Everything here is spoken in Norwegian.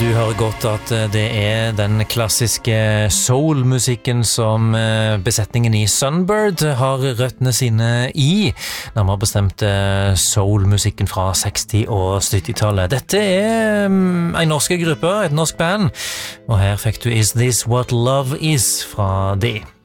Du hører godt at det den klassiske soul-musikken som besetningen I Sunbird har røttene sine I, nærmere bestemt soul-musikken fra 60- og 70-tallet. Dette en norsk gruppe, et norsk band, og her fikk du Is This What Love Is fra de.